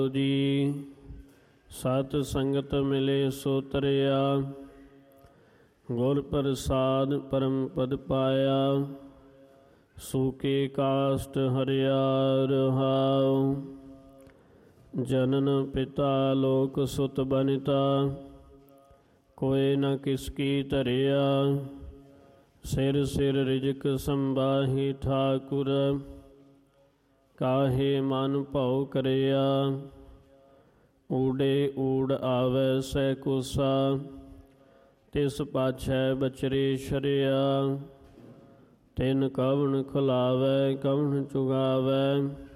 ਜੀ ਸਤ ਸੰਗਤ ਮਿਲੇ ਸੋ ਤਰਿਆ, ਗੁਰ ਪ੍ਰਸਾਦ ਪਰਮ ਪਦ ਪਾਇਆ। ਸੂਕੇ ਕਾਸ਼ਟ ਹਰਿਆ ਰਹਾਉ, ਜਨਨ ਪਿਤਾ ਲੋਕ ਸੁਤ ਬਨਿਤਾ। ਕੋਇ ਨ ਕਿਸ ਕੀ ਧਰਿਆ, ਸਿਰ ਸਿਰ ਰਿਜਕ ਸੰਬਾਹੀ ਠਾਕੁਰ। ਕਾਹੇ ਮਨ ਭਉ ਕਰਿਆ, ਊੜੇ ਊੜ ਆਵੈ ਸਹਿ ਕੋਸਾ। ਤਿਸ ਪਾਛੈ ਬਚਰੇ ਸ਼ਰਿਆ, ਤਿਨ ਕਵਣ ਖੁਲਾਵੈ ਕਵਣ ਚੁਗਾਵੈ।